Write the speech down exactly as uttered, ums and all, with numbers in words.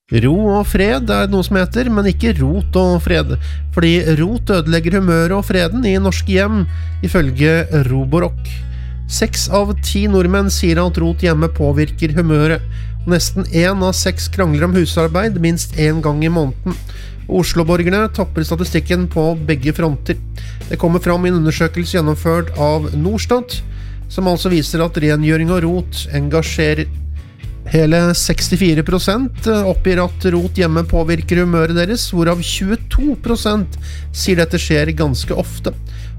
Ro og fred er noe som heter, men ikke rot og fred, fordi rot ødelegger humøret og freden i norske hjem, ifølge Roborock. Seks av ti nordmenn sier at rot hjemme påvirker humøret, og nesten en av seks krangler om husarbeid minst en gang i måneden. Oslo-borgerne topper statistikken på begge fronter. Det kommer fram i en undersøkelse gjennomført av Norstat, som altså viser at rengjøring og rot engasjerer. Hele sekstifire prosent oppgir at rot hjemme påvirker humøret deres, hvorav tjueto prosent sier dette skjer ganske ofte.